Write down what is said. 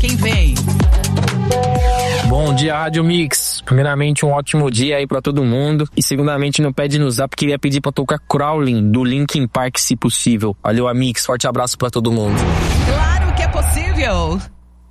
Quem vem? Bom dia, Rádio Mix. Primeiramente, um ótimo dia aí pra todo mundo. E segundamente, no Pede no Zap, queria pedir pra tocar Crawling, do Linkin Park, se possível. Valeu, Mix. Forte abraço pra todo mundo. Claro que é possível.